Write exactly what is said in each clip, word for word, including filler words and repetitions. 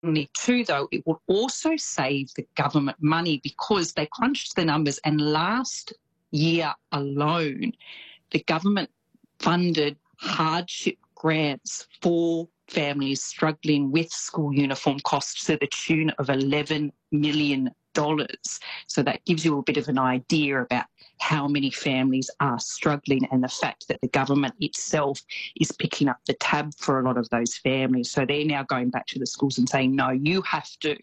too, though, it will also save the government money because they crunched the numbers, and last year alone, the government funded hardship grants for families struggling with school uniform costs to the tune of eleven million dollars. So that gives you a bit of an idea about how many families are struggling, and the fact that the government itself is picking up the tab for a lot of those families. So they're now going back to the schools and saying, no, you have to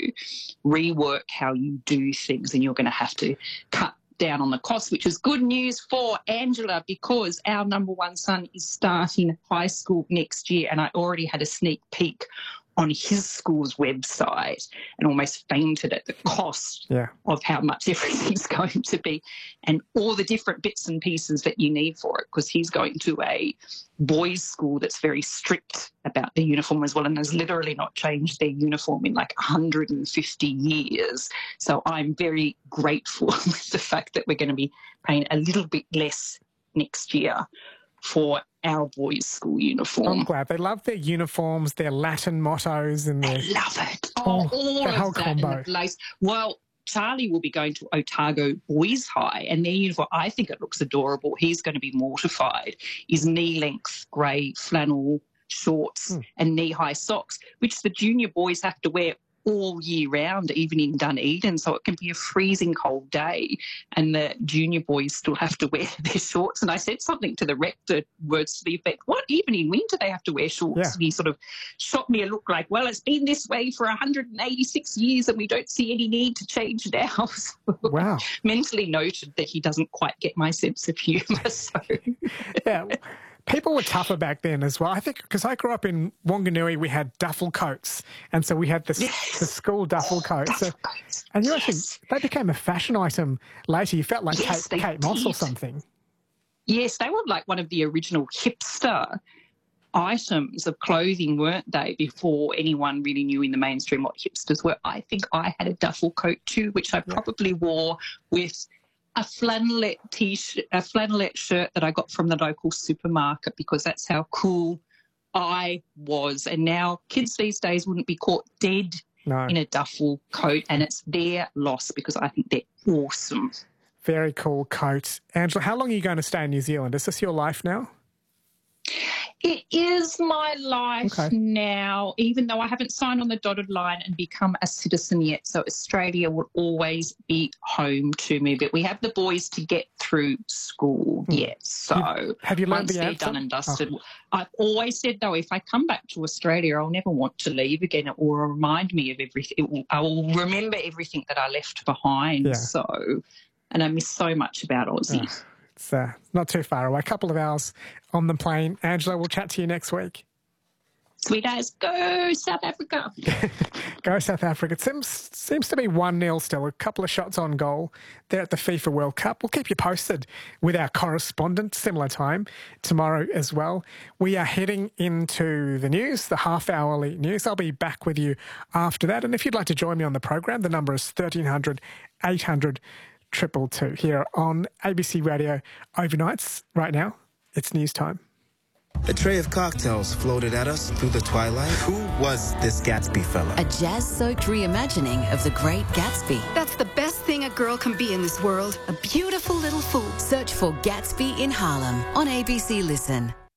rework how you do things, and you're going to have to cut down on the cost, which is good news for Angela because our number one son is starting high school next year, and I already had a sneak peek on his school's website and almost fainted at the cost yeah. of how much everything's going to be and all the different bits and pieces that you need for it, because he's going to a boys' school that's very strict about the uniform as well, and has literally not changed their uniform in like one hundred fifty years. So I'm very grateful with the fact that we're going to be paying a little bit less next year for our boys' school uniform. I'm glad. They love their uniforms, their Latin mottos, and their... They love it. Oh, Oh, all the of whole that combo. and the lace. Well, Charlie will be going to Otago Boys High, and their uniform, I think it looks adorable. He's going to be mortified. Is knee-length grey flannel shorts Mm. and knee-high socks, which the junior boys have to wear all year round, even in Dunedin. So it can be a freezing cold day and the junior boys still have to wear their shorts. And I said something to the rector, words to the effect, what, even in winter they have to wear shorts? Yeah. And he sort of shot me a look like, well, it's been this way for one hundred eighty-six years and we don't see any need to change now. So Wow. mentally noted that he doesn't quite get my sense of humour. So Yeah. People were tougher back then as well. I think because I grew up in Wanganui, we had duffel coats. And so we had the, Yes. the school duffel coats. So, Duffel coats. and you actually, Yes. they became a fashion item later. You felt like Yes, Kate, they Kate Moss or did. something. Yes, they were like one of the original hipster items of clothing, weren't they, before anyone really knew in the mainstream what hipsters were. I think I had a duffel coat too, which I Yeah. probably wore with a flannelette t-shirt, a flannelette shirt that I got from the local supermarket, because that's how cool I was. And now kids these days wouldn't be caught dead No. in a duffel coat, and it's their loss because I think they're awesome. Very cool coat. Angela, how long are you going to stay in New Zealand? Is this your life now? It is my life Okay. now, even though I haven't signed on the dotted line and become a citizen yet. So Australia will always be home to me. But we have the boys to get through school yet. So Have you learned once the they're accent? done and dusted, Oh. I've always said, though, if I come back to Australia, I'll never want to leave again. It will remind me of everything. It will, I will remember everything that I left behind. Yeah. So, and I miss so much about Aussie. Ah, it's uh, not too far away. A couple of hours on the plane. Angela, we'll chat to you next week. Sweet as, go South Africa. Go South Africa. It seems, seems to be one nil still, a couple of shots on goal there at the FIFA World Cup. We'll keep you posted with our correspondent, similar time tomorrow as well. We are heading into the news, the half-hourly news. I'll be back with you after that. And if you'd like to join me on the program, the number is thirteen hundred, eight hundred, two two two here on A B C Radio Overnights. Right now, it's news time. A tray of cocktails floated at us through the twilight. Who was this Gatsby fella? A jazz-soaked reimagining of The Great Gatsby. That's the best thing a girl can be in this world. A beautiful little fool. Search for Gatsby in Harlem on A B C Listen.